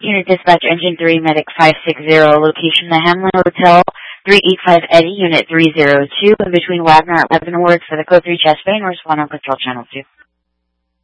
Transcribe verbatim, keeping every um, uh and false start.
Unit Dispatch Engine three, Medic five six zero, location the Hamlin Hotel, three eight five Eddie, Unit three zero two, in between Wagner at Leavenworth for the Code three chest bay and respond on Control Channel two.